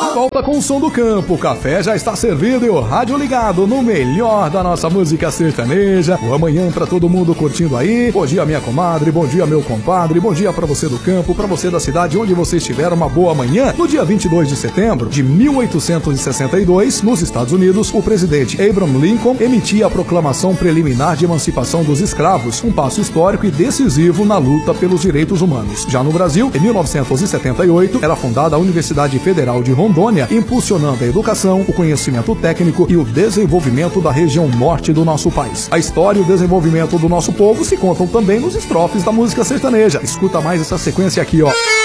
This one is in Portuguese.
Volta com o som do campo, o café já está servido e o rádio ligado no melhor da nossa música sertaneja. Boa manhã pra todo mundo curtindo aí. Bom dia, minha comadre, bom dia, meu compadre, bom dia pra você do campo, pra você da cidade, onde você estiver, uma boa manhã. No dia 22 de setembro de 1862, nos Estados Unidos, o presidente Abraham Lincoln emitia a proclamação preliminar de emancipação dos escravos, um passo histórico e decisivo na luta pelos direitos humanos. Já no Brasil, em 1978, era fundada a Universidade Federal de Rondônia, impulsionando a educação, o conhecimento técnico e o desenvolvimento da região norte do nosso país. A história e o desenvolvimento do nosso povo se contam também nos estrofes da música sertaneja. Escuta mais essa sequência aqui, ó.